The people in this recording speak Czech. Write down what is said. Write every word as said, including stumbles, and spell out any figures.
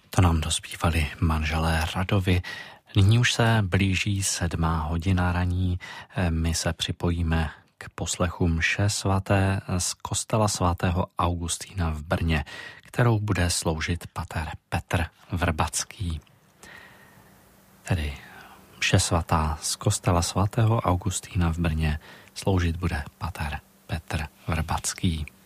To nám dospívali manželé Radovi. Nyní už se blíží sedmá hodina raní. My se připojíme k poslechu mše svaté z kostela svatého Augustína v Brně, kterou bude sloužit pater Petr Vrbacký. Tedy mše svatá z kostela svatého Augustína v Brně sloužit bude pater Petr Vrbacký.